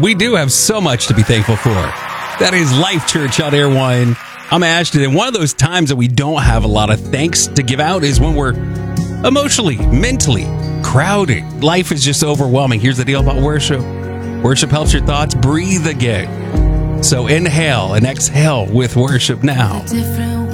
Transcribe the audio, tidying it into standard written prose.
We do have so much to be thankful for. That is Life Church on Air One. I'm Ashton, and one of those times that we don't have a lot of thanks to give out is when we're emotionally, mentally crowded. Life is just overwhelming. Here's the deal about worship. Worship helps your thoughts breathe again. So inhale and exhale with worship now.